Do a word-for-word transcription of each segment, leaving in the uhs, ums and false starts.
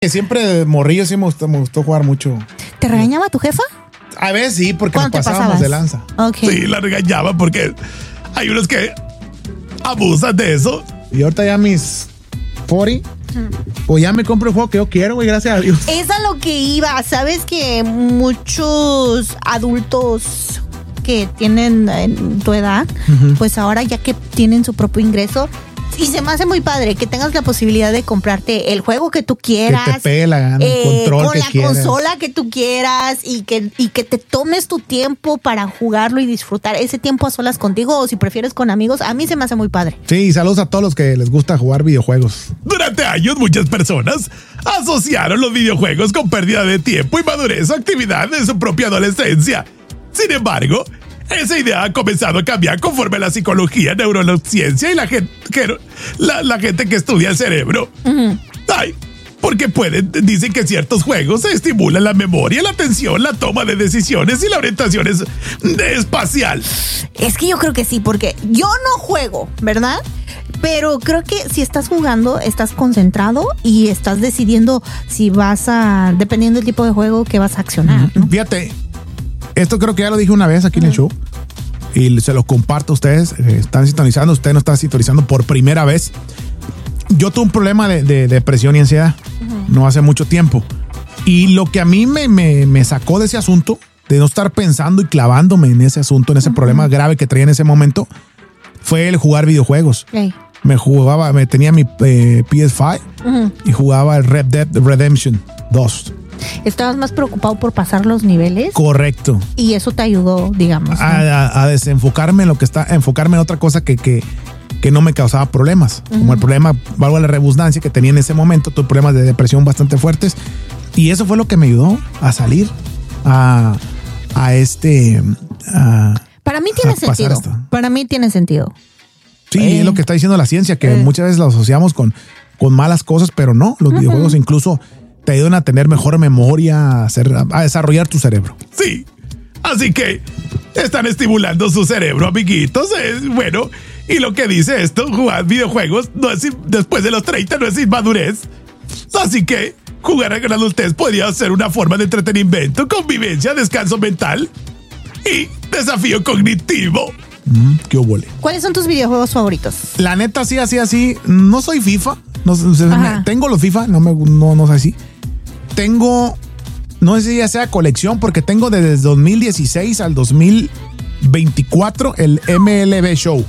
Siempre morrillo sí me gustó, me gustó jugar mucho. ¿Te regañaba tu jefa? A veces sí, porque nos pasábamos de lanza. Okay. Sí, la regañaba porque hay unos que abusan de eso. Y ahorita ya mis cuarenta, pues ya me compro el juego que yo quiero, güey, gracias a Dios. Es a lo que iba. Sabes que muchos adultos que tienen en tu edad, uh-huh. pues ahora ya que tienen su propio ingreso, y se me hace muy padre que tengas la posibilidad de comprarte el juego que tú quieras. Que te pegue la gana, eh, el control con que la quieras. consola que tú quieras y que, y que te tomes tu tiempo para jugarlo y disfrutar ese tiempo a solas contigo, o si prefieres con amigos. A mí se me hace muy padre. Sí, saludos a todos los que les gusta jugar videojuegos. Durante años muchas personas asociaron los videojuegos con pérdida de tiempo y madurez o actividad de su propia adolescencia. Sin embargo, esa idea ha comenzado a cambiar conforme la psicología, neurociencia y la gente, la, la gente que estudia el cerebro. Uh-huh. Ay, porque pueden, dicen que ciertos juegos estimulan la memoria, la atención, la toma de decisiones y la orientación es, de espacial. Es que yo creo que sí, porque yo no juego, ¿verdad? Pero creo que si estás jugando, estás concentrado y estás decidiendo si vas a, dependiendo del tipo de juego, que vas a accionar, ¿no? Fíjate, esto creo que ya lo dije una vez aquí uh-huh. en el show y se lo comparto a ustedes. Eh, están sintonizando, usted no está sintonizando por primera vez. Yo tuve un problema de, de, de depresión y ansiedad uh-huh. no hace mucho tiempo. Y lo que a mí me, me, me sacó de ese asunto, de no estar pensando y clavándome en ese asunto, en ese uh-huh. problema grave que traía en ese momento, fue el jugar videojuegos. Hey. Me jugaba, me tenía mi eh, P S cinco uh-huh. y jugaba el Red Dead Redemption dos. Estabas más preocupado por pasar los niveles. Correcto. Y eso te ayudó, digamos, ¿no? a, a, a desenfocarme en lo que está, enfocarme en otra cosa que, que, que no me causaba problemas. Uh-huh. Como el problema, valga la redundancia, que tenía en ese momento, tuve problemas de depresión bastante fuertes. Y eso fue lo que me ayudó a salir a, a este. A, Para mí tiene sentido. Esto. Para mí tiene sentido. Sí, eh. es lo que está diciendo la ciencia, que eh. muchas veces lo asociamos con, con malas cosas, pero no. Los uh-huh. videojuegos incluso te ayudan a tener mejor memoria, a, hacer, a desarrollar tu cerebro. Sí, así que están estimulando su cerebro, amiguitos. Es bueno, y lo que dice esto, jugar videojuegos no es, después de los treinta no es inmadurez. Así que jugar en la adultez podría ser una forma de entretenimiento, convivencia, descanso mental y desafío cognitivo. Mm, qué obole. ¿Cuáles son tus videojuegos favoritos? La neta, sí, así, así. No soy FIFA. No, me, tengo los FIFA, no me no, no sé si. Tengo, no sé si ya sea colección, porque tengo desde dos mil dieciséis al dos mil veinticuatro el M L B Show.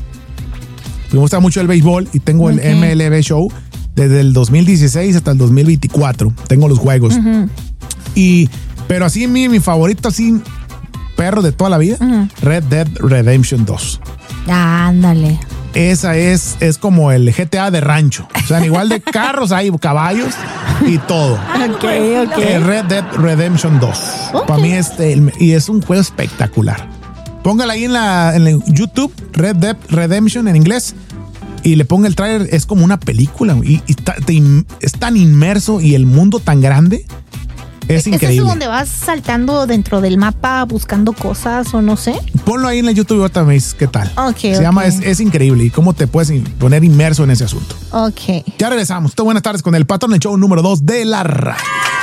Me gusta mucho el béisbol y tengo okay. el M L B Show desde el dos mil dieciséis hasta el dos mil veinticuatro. Tengo los juegos. Uh-huh. Y, pero así mi, mi favorito, así, perro de toda la vida, uh-huh. Red Dead Redemption dos. Ándale. Esa es, es como el G T A de rancho. O sea, igual de carros hay caballos y todo. Ok, ok. El Red Dead Redemption dos. Okay. Para mí este, y es un juego espectacular. Póngala ahí en la, en el YouTube, Red Dead Redemption en inglés, y le ponga el trailer. Es como una película y, y ta, te, es tan inmerso y el mundo tan grande. Es increíble. ¿Es eso donde vas saltando dentro del mapa buscando cosas o no sé? Ponlo ahí en el YouTube y ahorita me dices qué tal. Okay, Se okay. llama es, es increíble y cómo te puedes poner inmerso en ese asunto. Ok. Ya regresamos. Buenas tardes con el Patrón, el show número dos de la radio.